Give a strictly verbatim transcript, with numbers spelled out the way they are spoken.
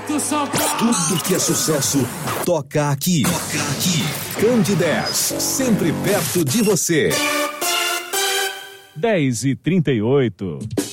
Projeto São Paulo. Tudo que é sucesso toca aqui. Toca aqui. Candidez, sempre perto de você. dez e trinta e oito.